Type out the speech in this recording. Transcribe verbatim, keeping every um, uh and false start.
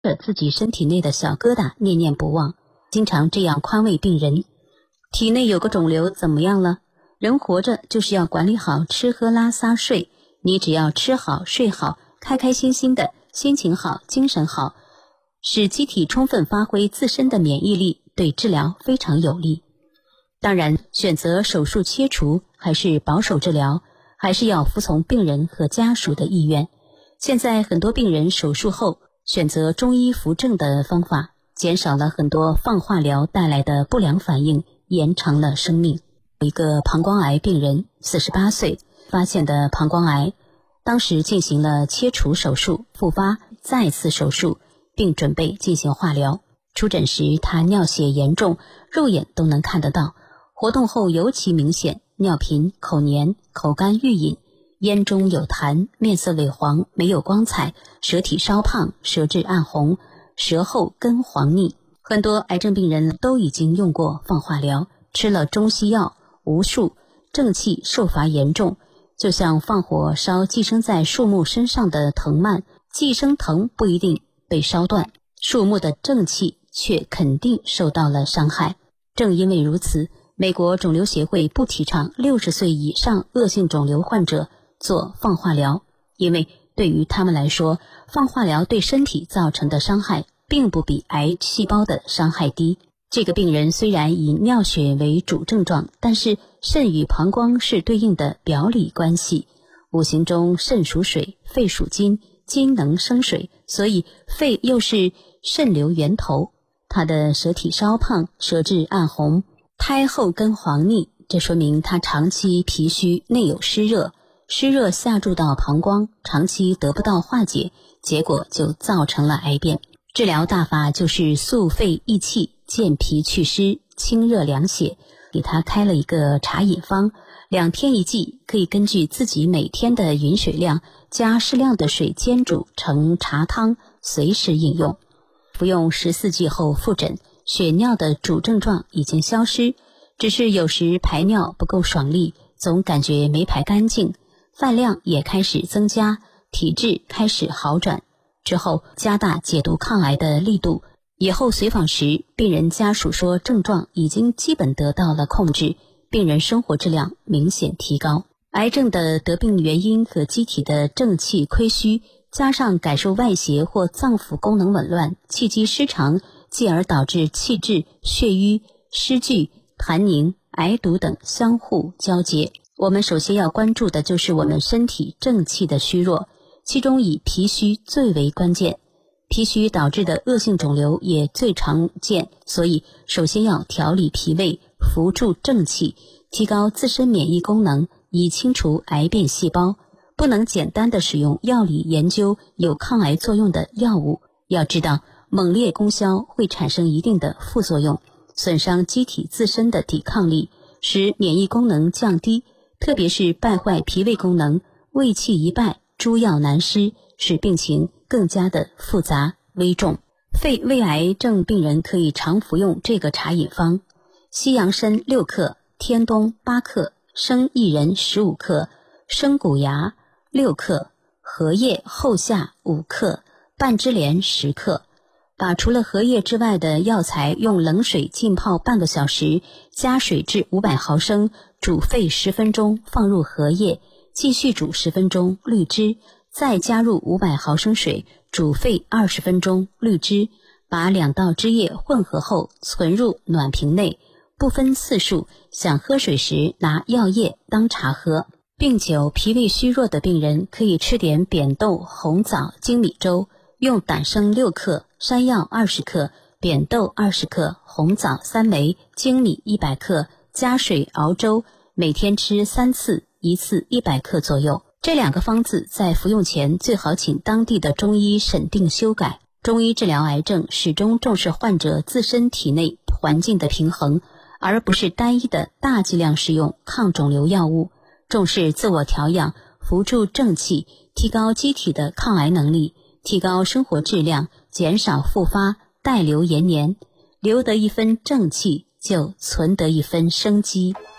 着自己身体内的小疙瘩念念不忘，经常这样宽慰病人：体内有个肿瘤怎么样了？人活着就是要管理好吃喝拉撒睡，你只要吃好睡好，开开心心的，心情好，精神好，使机体充分发挥自身的免疫力，对治疗非常有利。当然，选择手术切除还是保守治疗，还是要服从病人和家属的意愿。现在很多病人手术后选择中医扶正的方法，减少了很多放化疗带来的不良反应，延长了生命。有一个膀胱癌病人，四十八岁，发现的膀胱癌，当时进行了切除手术，复发，再次手术，并准备进行化疗。出诊时他尿血严重，肉眼都能看得到，活动后尤其明显，尿频、口黏、口干欲饮，咽中有痰，面色萎黄，没有光彩，舌体稍胖，舌质暗红，舌后根黄腻。很多癌症病人都已经用过放化疗，吃了中西药无数，正气受罚严重，就像放火烧寄生在树木身上的藤蔓，寄生藤不一定被烧断，树木的正气却肯定受到了伤害。正因为如此，美国肿瘤协会不提倡六十岁以上恶性肿瘤患者做放化疗，因为对于他们来说，放化疗对身体造成的伤害并不比癌细胞的伤害低。这个病人虽然以尿血为主症状，但是肾与膀胱是对应的表里关系，五行中肾属水，肺属金，金能生水，所以肺又是肾流源头。他的舌体稍胖，舌质暗红，胎后根黄腻，这说明他长期脾虚，内有湿热，湿热下注到膀胱，长期得不到化解，结果就造成了癌变。治疗大法就是速肺益气，健脾祛湿，清热凉血，给他开了一个茶饮方，两天一剂，可以根据自己每天的饮水量，加适量的水煎煮成茶汤，随时饮用。服用十四剂后复诊，血尿的主症状已经消失，只是有时排尿不够爽利，总感觉没排干净，饭量也开始增加，体质开始好转。之后加大解毒抗癌的力度，以后随访时，病人家属说症状已经基本得到了控制，病人生活质量明显提高。癌症的得病原因和机体的正气亏虚，加上感受外邪或脏腑功能紊乱，气机失常，进而导致气滞、血瘀、湿聚、痰凝、癌毒等相互交结。我们首先要关注的就是我们身体正气的虚弱，其中以脾虚最为关键，脾虚导致的恶性肿瘤也最常见，所以首先要调理脾胃，扶助正气，提高自身免疫功能，以清除癌变细胞。不能简单的使用药理研究有抗癌作用的药物，要知道猛烈功效会产生一定的副作用，损伤机体自身的抵抗力，使免疫功能降低，特别是败坏脾胃功能，胃气一败，诸药难施，使病情更加的复杂危重。肺胃癌症病人可以常服用这个茶饮方：西洋参六克，天冬八克，生薏仁十五克，生谷芽六克，荷叶后下五克，半枝莲十克。把除了荷叶之外的药材用冷水浸泡半个小时，加水至五百毫升，煮沸十分钟，放入荷叶，继续煮十分钟，滤汁，再加入五百毫升水，煮沸二十分钟，滤汁，把两道汁液混合后存入暖瓶内，不分次数，想喝水时拿药液当茶喝。病久脾胃虚弱的病人可以吃点扁豆、红枣、粳米粥，用党参六克，山药二十克，扁豆二十克，红枣三枚，粳米一百克，加水熬粥，每天吃三次，一次一百克左右。这两个方子在服用前最好请当地的中医审定修改。中医治疗癌症始终重视患者自身体内环境的平衡，而不是单一的大剂量使用抗肿瘤药物，重视自我调养，扶助正气，提高机体的抗癌能力，提高生活质量，减少复发，带留延年。留得一分正气，就存得一分生机。